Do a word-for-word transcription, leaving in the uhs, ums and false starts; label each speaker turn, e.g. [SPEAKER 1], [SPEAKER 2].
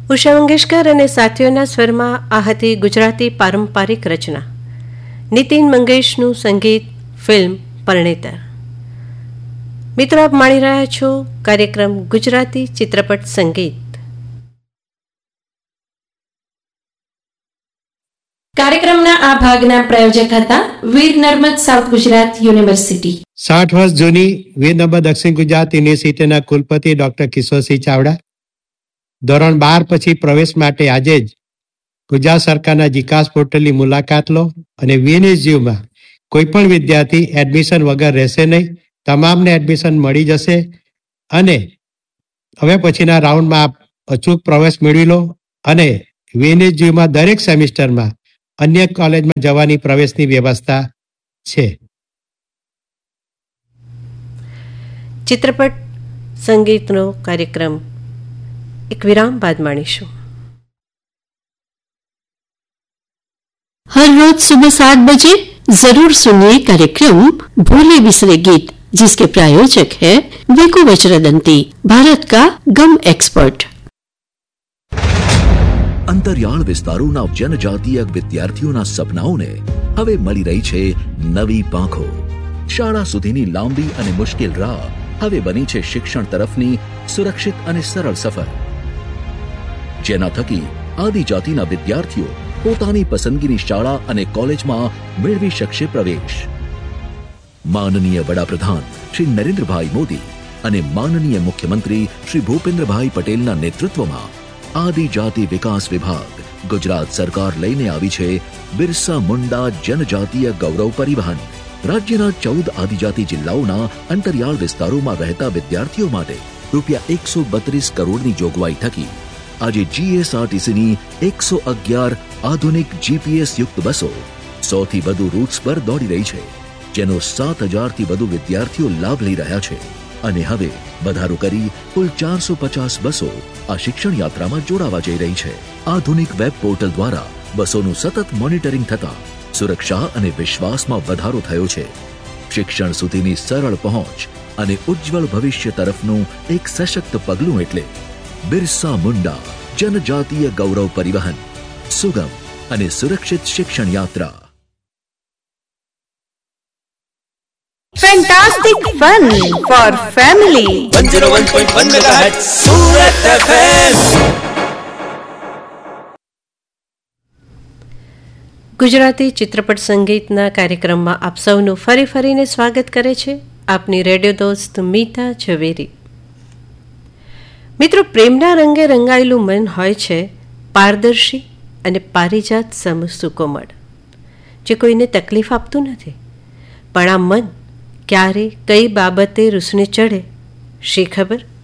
[SPEAKER 1] ઉષા મંગેશકર અને સાથીઓના સ્વરમાં આ હતી ગુજરાતી પારંપરિક રચના. નીતિન મંગેશનું સંગીત, ફિલ્મ પરણેતર. મિત્રો, આપ માણી રહ્યા છો કાર્યક્રમ ગુજરાતી ચિત્રપટ સંગીત.
[SPEAKER 2] કાર્યક્રમના આ ભાગના પ્રાયોજક હતા વીર નર્મદ સાઉથ ગુજરાત યુનિવર્સિટી.
[SPEAKER 3] સાઠ વર્ષ જૂની વીર નર્મદ દક્ષિણ ગુજરાત યુનિવર્સિટીના કુલપતિ ડોક્ટર કિશોરસિંહ ચાવડા ધોરણ બાર પછી પ્રવેશ માટે આજે જ ગુજરાત સરકારના જીકાસ પોર્ટલની મુલાકાત લો અને વીએનએસયુમાં કોઈ પણ વિદ્યાર્થી એડમિશન વગર રહેશે નહીં. તમામને એડમિશન મળી જશે અને હવે પછીના રાઉન્ડમાં આપ અચૂક પ્રવેશ મેળવી લો અને વીએનએસયુમાં દરેક સેમિસ્ટરમાં અન્ય કોલેજમાં જવાની પ્રવેશની વ્યવસ્થા છે.
[SPEAKER 1] ચિત્રપટ સંગીતનો કાર્યક્રમ એક વિરામ બાદ માણીશું.
[SPEAKER 4] हर रोज सुबह सात बजे जरूर सुनिए कार्यक्रम भूले बिसरे गीत, जिसके प्रायोजक है वेको वज्रदंती, भारत का गम एक्सपर्ट.
[SPEAKER 5] અંતરિયાળ વિસ્તારોના જનજાતીય વિદ્યાર્થીઓના સપનાઓને હવે મળી રહી છે નવી પાંખો. શાળા સુધીની લાંબી અને મુશ્કેલ રાહ હવે બની છે શિક્ષણ તરફની સુરક્ષિત અને સરળ સફર, જેના થકી આદિજાતિના વિદ્યાર્થીઓ પોતાની પસંદગીની શાળા અને કોલેજમાં મેળવી શકશે પ્રવેશ. માનનીય વડાપ્રધાન શ્રી નરેન્દ્રભાઈ મોદી અને માનનીય મુખ્યમંત્રી શ્રી ભૂપેન્દ્રભાઈ પટેલના નેતૃત્વમાં આદિજાતિ વિકાસ વિભાગ ગુજરાત સરકાર લઈને આવી છે બિરસા મુંડા જનજાતીય ગૌરવ પરિવહન. રાજ્યના ચૌદ આદિજાતિ જિલ્લાઓના અંતરિયાળ વિસ્તારોમાં રહેતા વિદ્યાર્થીઓ માટે રૂપિયા એકસો બત્રીસ કરોડની જોગવાઈ થકી આજે જીએસઆરટીસીની એકસો અગિયાર આધુનિક જીપીએસ યુક્ત બસો સૌથી વધુ રૂટ્સ પર દોડી રહી છે, જેનો સાત હજારથી વધુ વિદ્યાર્થીઓ લાભ લઈ રહ્યા છે. અને હવે વધારો કરી કુલ ચારસો પચાસ બસો આ શિક્ષણ યાત્રામાં જોડાવા જઈ રહી છે. આધુનિક વેબ પોર્ટલ દ્વારા બસોનું સતત મોનિટરિંગ થતા સુરક્ષા અને વિશ્વાસમાં વધારો થયો છે. શિક્ષણ સુધીની સરળ પહોંચ અને ઉજ્જવળ ભવિષ્ય તરફનું એક સશક્ત પગલું એટલે બિરસા મુંડા જનજાતીય ગૌરવ પરિવહન, સુગમ અને સુરક્ષિત શિક્ષણ યાત્રા.
[SPEAKER 6] Fantastic fun for family.
[SPEAKER 7] one oh one point one megahertz Surat F M.
[SPEAKER 1] Gujarati ચિત્રપટ સંગીતના કાર્યક્રમમાં આપ સૌનું ફરી ફરીને સ્વાગત કરે છે આપની રેડિયો દોસ્ત મીતા ઝવેરી. મિત્રો, પ્રેમના રંગે રંગાયેલું મન હોય છે પારદર્શી અને પારિજાત સમ સુકોમળ, જે કોઈને તકલીફ આપતું નથી. પણ આ મન ક્યારે કઈ બાબતે રૂસને ચડે શી ખબર.